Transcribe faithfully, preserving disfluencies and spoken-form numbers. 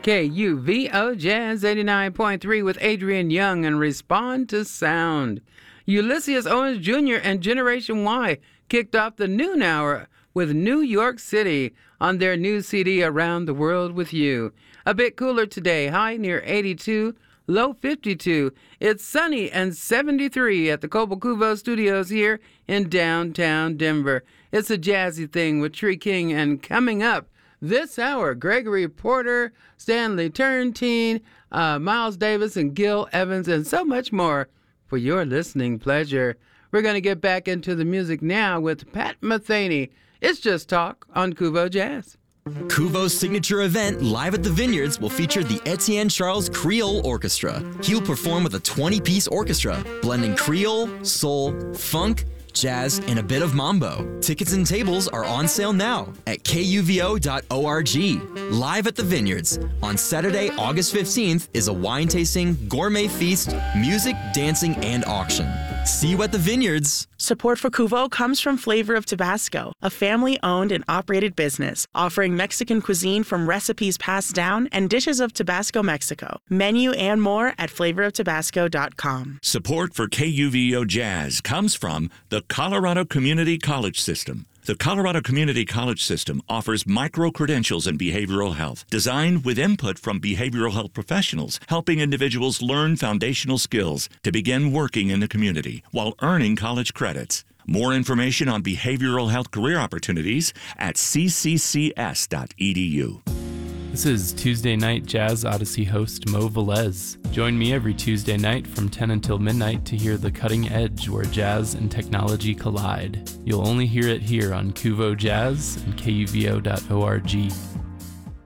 K U V O Jazz eighty-nine point three with Adrian Young and Respond to Sound. Ulysses Owens Junior and Generation Y kicked off the noon hour with New York City on their new C D Around the World with You. A bit cooler today, high near eighty-two, low fifty-two. It's sunny and seventy-three at the Cobalt Cuvo Studios here in downtown Denver. It's a jazzy thing with Tree King, and coming up this hour, Gregory Porter, Stanley Turrentine, uh, Miles Davis, and Gil Evans, and so much more for your listening pleasure. We're going to get back into the music now with Pat Metheny. It's Just Talk on Cuvo Jazz. Cuvo's signature event, Live at the Vineyards, will feature the Etienne Charles Creole Orchestra. He'll perform with a twenty-piece orchestra, blending Creole, soul, funk, jazz, and a bit of mambo. Tickets and tables are on sale now at K U V O dot org. Live at the Vineyards on Saturday, August fifteenth is a wine tasting, gourmet feast, music, dancing, and auction. See you at the Vineyards. Support for Cuvo comes from Flavor of Tabasco, a family-owned and operated business offering Mexican cuisine from recipes passed down and dishes of Tabasco, Mexico. Menu and more at flavor of tabasco dot com. Support for K U V O Jazz comes from the Colorado Community College System. The Colorado Community College System offers micro-credentials in behavioral health, designed with input from behavioral health professionals, helping individuals learn foundational skills to begin working in the community while earning college credits. More information on behavioral health career opportunities at c c c s dot e d u. This is Tuesday Night Jazz Odyssey host Mo Velez. Join me every Tuesday night from ten until midnight to hear the cutting edge where jazz and technology collide. You'll only hear it here on Cuvo Jazz and K U V O dot org.